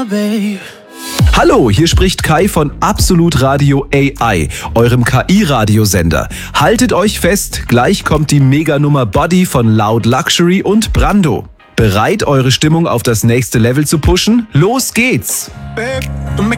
Hallo, hier spricht Kai von Absolut Radio AI, eurem KI-Radiosender. Haltet euch fest, gleich kommt die Meganummer Body von Loud Luxury und Brando. Bereit, eure Stimmung auf das nächste Level zu pushen? Los geht's! Babe, du me